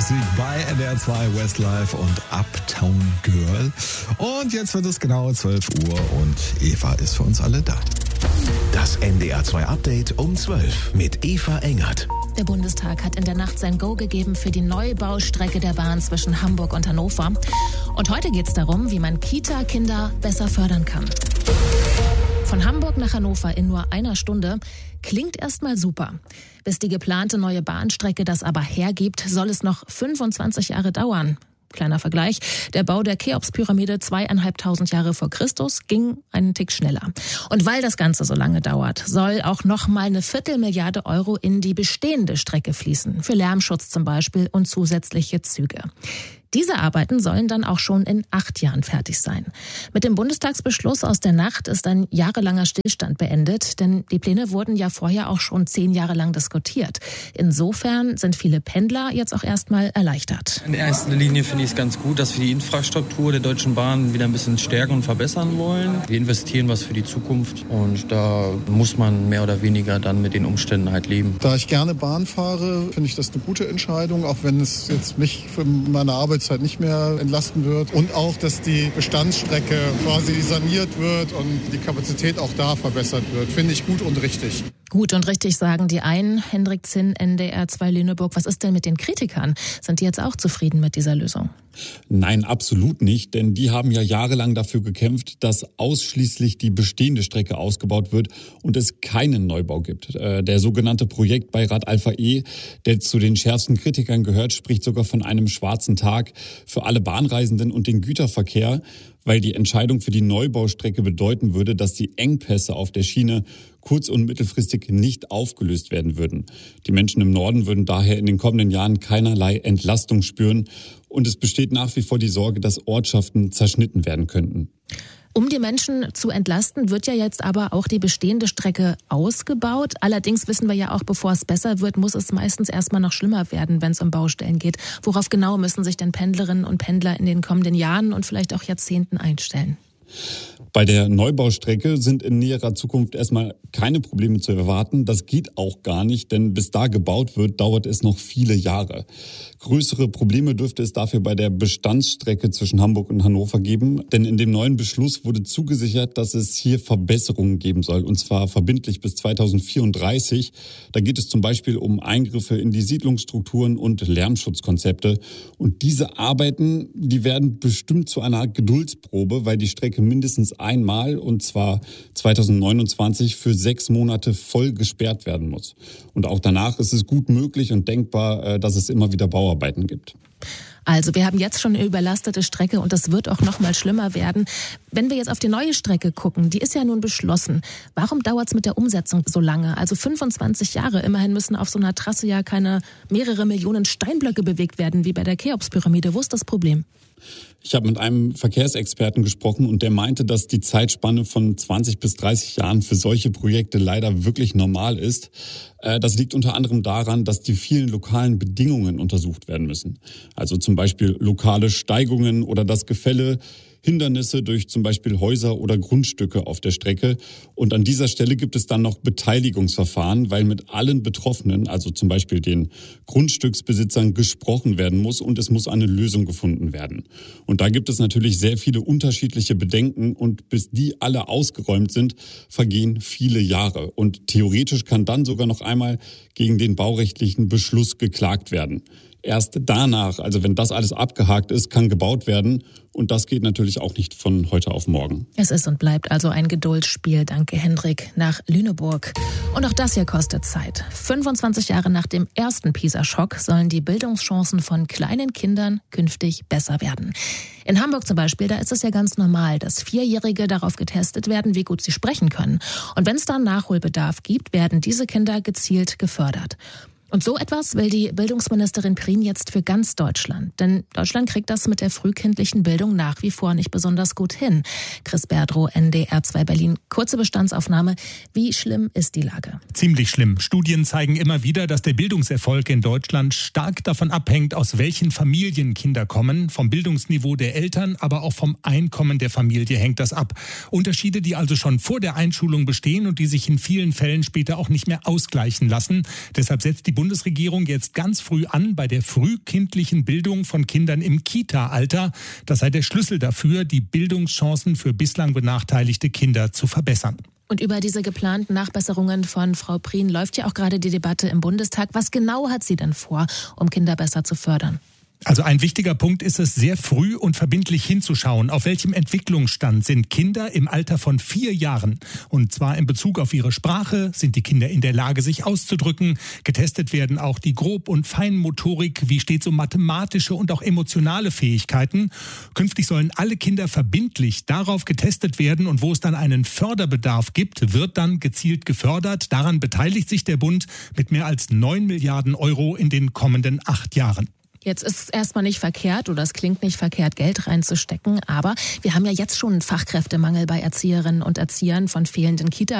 Musik bei NDR 2 Westlife und Uptown Girl. Und jetzt wird es genau 12 Uhr und Eva ist für uns alle da. Das NDR 2 Update um 12 mit Eva Engert. Der Bundestag hat in der Nacht sein Go gegeben für die Neubaustrecke der Bahn zwischen Hamburg und Hannover. Und heute geht es darum, wie man Kita-Kinder besser fördern kann. Von Hamburg nach Hannover in nur einer Stunde klingt erstmal super. Bis die geplante neue Bahnstrecke das aber hergibt, soll es noch 25 Jahre dauern. Kleiner Vergleich, der Bau der Cheops-Pyramide 2.500 Jahre vor Christus ging einen Tick schneller. Und weil das Ganze so lange dauert, soll auch noch mal eine Viertelmilliarde Euro in die bestehende Strecke fließen. Für Lärmschutz zum Beispiel und zusätzliche Züge. Diese Arbeiten sollen dann auch schon in 8 Jahren fertig sein. Mit dem Bundestagsbeschluss aus der Nacht ist ein jahrelanger Stillstand beendet, denn die Pläne wurden ja vorher auch schon 10 Jahre lang diskutiert. Insofern sind viele Pendler jetzt auch erstmal erleichtert. In erster Linie finde ich es ganz gut, dass wir die Infrastruktur der Deutschen Bahn wieder ein bisschen stärken und verbessern wollen. Wir investieren was für die Zukunft und da muss man mehr oder weniger dann mit den Umständen halt leben. Da ich gerne Bahn fahre, finde ich das eine gute Entscheidung, auch wenn es jetzt mich für meine Arbeitszeit nicht mehr entlasten wird. Und auch, dass die Bestandsstrecke quasi saniert wird und die Kapazität auch da verbessert wird, finde ich gut und richtig. Gut und richtig sagen die einen. Hendrik Zinn, NDR 2 Lüneburg. Was ist denn mit den Kritikern? Sind die jetzt auch zufrieden mit dieser Lösung? Nein, absolut nicht, denn die haben ja jahrelang dafür gekämpft, dass ausschließlich die bestehende Strecke ausgebaut wird und es keinen Neubau gibt. Der sogenannte Projektbeirat Alpha E, der zu den schärfsten Kritikern gehört, spricht sogar von einem schwarzen Tag für alle Bahnreisenden und den Güterverkehr, weil die Entscheidung für die Neubaustrecke bedeuten würde, dass die Engpässe auf der Schiene kurz- und mittelfristig nicht aufgelöst werden würden. Die Menschen im Norden würden daher in den kommenden Jahren keinerlei Entlastung spüren und es besteht nach wie vor die Sorge, dass Ortschaften zerschnitten werden könnten. Um die Menschen zu entlasten, wird ja jetzt aber auch die bestehende Strecke ausgebaut. Allerdings wissen wir ja auch, bevor es besser wird, muss es meistens erstmal noch schlimmer werden, wenn es um Baustellen geht. Worauf genau müssen sich denn Pendlerinnen und Pendler in den kommenden Jahren und vielleicht auch Jahrzehnten einstellen? Bei der Neubaustrecke sind in näherer Zukunft erstmal keine Probleme zu erwarten. Das geht auch gar nicht, denn bis da gebaut wird, dauert es noch viele Jahre. Größere Probleme dürfte es dafür bei der Bestandsstrecke zwischen Hamburg und Hannover geben, denn in dem neuen Beschluss wurde zugesichert, dass es hier Verbesserungen geben soll, und zwar verbindlich bis 2034. Da geht es zum Beispiel um Eingriffe in die Siedlungsstrukturen und Lärmschutzkonzepte. Und diese Arbeiten, die werden bestimmt zu einer Geduldsprobe, weil die Strecke mindestens einmal, und zwar 2029, für 6 Monate voll gesperrt werden muss. Und auch danach ist es gut möglich und denkbar, dass es immer wieder Bauarbeiten gibt. Also wir haben jetzt schon eine überlastete Strecke und das wird auch noch mal schlimmer werden. Wenn wir jetzt auf die neue Strecke gucken, die ist ja nun beschlossen. Warum dauert es mit der Umsetzung so lange? Also 25 Jahre. Immerhin müssen auf so einer Trasse ja keine mehrere Millionen Steinblöcke bewegt werden, wie bei der Cheops-Pyramide. Wo ist das Problem? Ich habe mit einem Verkehrsexperten gesprochen und der meinte, dass die Zeitspanne von 20 bis 30 Jahren für solche Projekte leider wirklich normal ist. Das liegt unter anderem daran, dass die vielen lokalen Bedingungen untersucht werden müssen. Also zum Beispiel lokale Steigungen oder das Gefälle, Hindernisse durch zum Beispiel Häuser oder Grundstücke auf der Strecke. Und an dieser Stelle gibt es dann noch Beteiligungsverfahren, weil mit allen Betroffenen, also zum Beispiel den Grundstücksbesitzern, gesprochen werden muss und es muss eine Lösung gefunden werden. Und da gibt es natürlich sehr viele unterschiedliche Bedenken und bis die alle ausgeräumt sind, vergehen viele Jahre. Und theoretisch kann dann sogar noch einmal gegen den baurechtlichen Beschluss geklagt werden. Erst danach, also wenn das alles abgehakt ist, kann gebaut werden. Und das geht natürlich auch nicht von heute auf morgen. Es ist und bleibt also ein Geduldsspiel. Danke, Hendrik, nach Lüneburg. Und auch das hier kostet Zeit. 25 Jahre nach dem ersten PISA-Schock sollen die Bildungschancen von kleinen Kindern künftig besser werden. In Hamburg zum Beispiel, da ist es ja ganz normal, dass 4-Jährige darauf getestet werden, wie gut sie sprechen können. Und wenn es dann Nachholbedarf gibt, werden diese Kinder gezielt gefördert. Und so etwas will die Bildungsministerin Prien jetzt für ganz Deutschland. Denn Deutschland kriegt das mit der frühkindlichen Bildung nach wie vor nicht besonders gut hin. Chris Berdrow, NDR 2 Berlin. Kurze Bestandsaufnahme. Wie schlimm ist die Lage? Ziemlich schlimm. Studien zeigen immer wieder, dass der Bildungserfolg in Deutschland stark davon abhängt, aus welchen Familien Kinder kommen. Vom Bildungsniveau der Eltern, aber auch vom Einkommen der Familie hängt das ab. Unterschiede, die also schon vor der Einschulung bestehen und die sich in vielen Fällen später auch nicht mehr ausgleichen lassen. Deshalb setzt die Bundesregierung jetzt ganz früh an bei der frühkindlichen Bildung von Kindern im Kita-Alter. Das sei der Schlüssel dafür, die Bildungschancen für bislang benachteiligte Kinder zu verbessern. Und über diese geplanten Nachbesserungen von Frau Prien läuft ja auch gerade die Debatte im Bundestag. Was genau hat sie denn vor, um Kinder besser zu fördern? Also ein wichtiger Punkt ist es, sehr früh und verbindlich hinzuschauen, auf welchem Entwicklungsstand sind Kinder im Alter von 4 Jahren. Und zwar in Bezug auf ihre Sprache, sind die Kinder in der Lage, sich auszudrücken. Getestet werden auch die Grob- und Feinmotorik, wie steht es um mathematische und auch emotionale Fähigkeiten. Künftig sollen alle Kinder verbindlich darauf getestet werden und wo es dann einen Förderbedarf gibt, wird dann gezielt gefördert. Daran beteiligt sich der Bund mit mehr als 9 Milliarden Euro in den kommenden 8 Jahren. Jetzt ist es erstmal nicht verkehrt oder es klingt nicht verkehrt, Geld reinzustecken. Aber wir haben ja jetzt schon einen Fachkräftemangel bei Erzieherinnen und Erziehern von fehlenden Kita